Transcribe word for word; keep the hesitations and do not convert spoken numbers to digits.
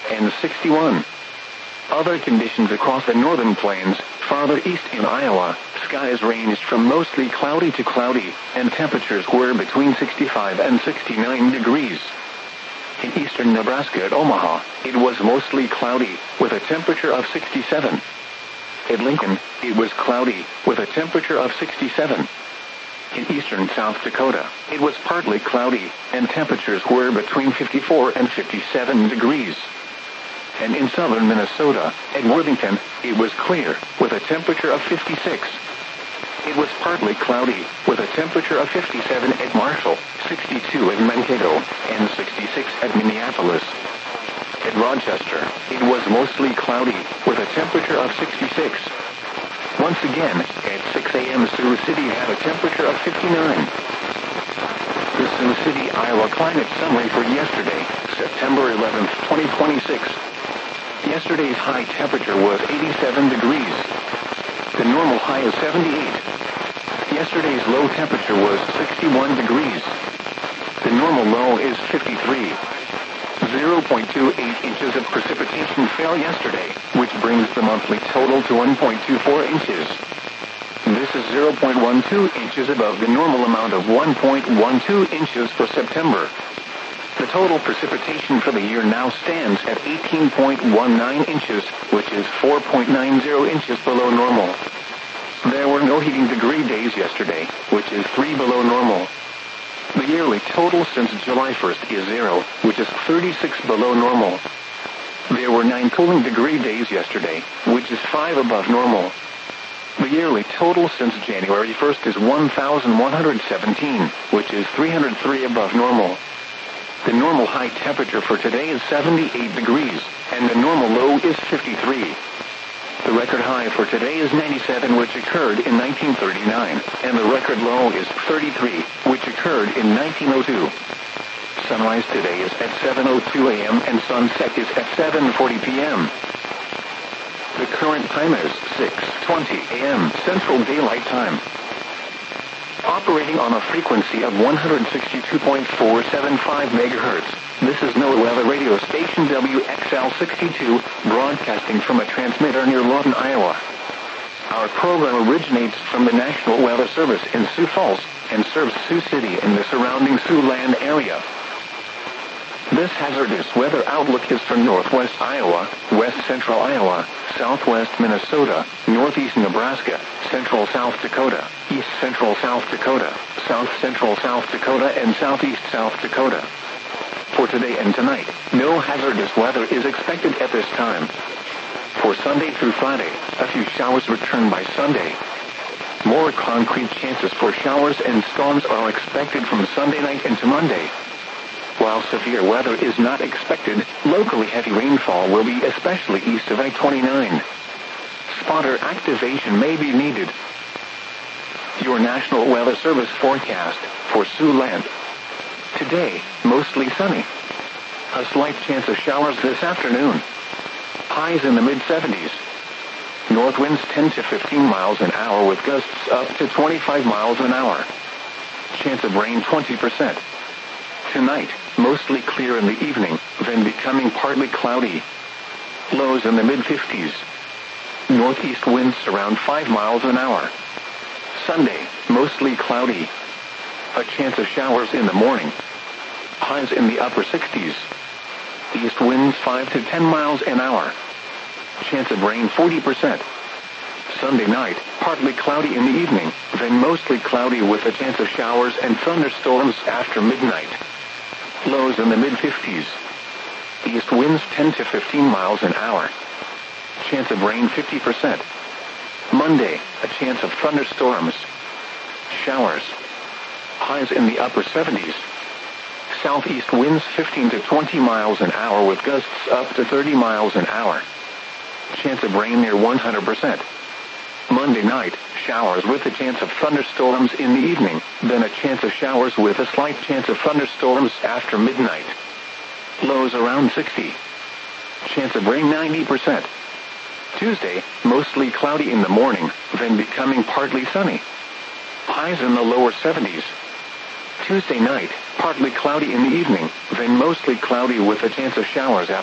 and sixty-one. Other conditions across the northern plains, farther east in Iowa, skies ranged from mostly cloudy to cloudy, and temperatures were between sixty-five and sixty-nine degrees. In eastern Nebraska at Omaha, it was mostly cloudy, with a temperature of sixty-seven. At Lincoln, it was cloudy, with a temperature of sixty-seven. In eastern South Dakota, it was partly cloudy, and temperatures were between fifty-four and fifty-seven degrees. And in southern Minnesota, at Worthington, it was clear, with a temperature of fifty-six. It was partly cloudy, with a temperature of fifty-seven at Marshall, sixty-two at Mankato, and sixty-six at Minneapolis. At Rochester, it was mostly cloudy, with a temperature of sixty-six. Once again, at six a.m. Sioux City had a temperature of fifty-nine. The Sioux City, Iowa climate summary for yesterday, September eleventh, twenty twenty-six. Yesterday's high temperature was eighty-seven degrees. The normal high is seventy-eight. Yesterday's low temperature was sixty-one degrees. The normal low is fifty-three. zero point two eight inches of precipitation fell yesterday, which brings the monthly total to one point two four inches. This is zero point one two inches above the normal amount of one point one two inches for September. The total precipitation for the year now stands at eighteen point one nine inches, which is four point nine zero inches below normal. There were no heating degree days yesterday, which is three below normal. The yearly total since July first is zero, which is thirty-six below normal. There were nine cooling degree days yesterday, which is five above normal. The yearly total since January first is one thousand one hundred seventeen, which is three hundred three above normal. The normal high temperature for today is seventy-eight degrees, and the normal low is fifty-three. The record high for today is ninety-seven, which occurred in nineteen thirty-nine, and the record low is thirty-three, which occurred in nineteen oh two. Sunrise today is at seven oh two a.m. and sunset is at seven forty p.m. The current time is six twenty a.m. Central Daylight Time. Operating on a frequency of one hundred sixty-two point four seven five megahertz, this is NOAA Weather Radio Station W X L sixty-two, broadcasting from a transmitter near Lawton, Iowa. Our program originates from the National Weather Service in Sioux Falls and serves Sioux City and the surrounding Siouxland area. This hazardous weather outlook is for northwest Iowa, west central Iowa, southwest Minnesota, northeast Nebraska, central South Dakota, east central South Dakota, south central South Dakota, and southeast South Dakota. For today and tonight, no hazardous weather is expected at this time. For Sunday through Friday, a few showers return by Sunday. More concrete chances for showers and storms are expected from Sunday night into Monday. While severe weather is not expected, locally heavy rainfall will be especially east of I twenty-nine. Spotter activation may be needed. Your National Weather Service forecast for Siouxland. Today, mostly sunny. A slight chance of showers this afternoon. Highs in the mid seventies. North winds ten to fifteen miles an hour with gusts up to twenty-five miles an hour. Chance of rain twenty percent. Tonight, mostly clear in the evening, then becoming partly cloudy. Lows in the mid fifties. Northeast winds around five miles an hour. Sunday, mostly cloudy. A chance of showers in the morning. Highs in the upper sixties. East winds five to ten miles an hour. Chance of rain forty percent. Sunday night, partly cloudy in the evening, then mostly cloudy with a chance of showers and thunderstorms after midnight. Lows in the mid fifties. East winds ten to fifteen miles an hour. Chance of rain fifty percent. Monday, a chance of thunderstorms. Showers. Highs in the upper seventies. Southeast winds fifteen to twenty miles an hour with gusts up to thirty miles an hour. Chance of rain near one hundred percent. Monday night, showers with a chance of thunderstorms in the evening, then a chance of showers with a slight chance of thunderstorms after midnight. Lows around sixty. Chance of rain ninety percent. Tuesday, mostly cloudy in the morning, then becoming partly sunny. Highs in the lower seventies. Tuesday night, partly cloudy in the evening, then mostly cloudy with a chance of showers after